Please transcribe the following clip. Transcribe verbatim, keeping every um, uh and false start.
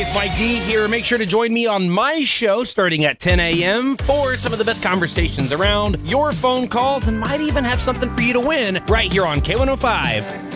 it's Mike D here. Make sure to join me on my show starting at ten a.m. for some of the best conversations around, your phone calls, and might even have something for you to win right here on K one oh five.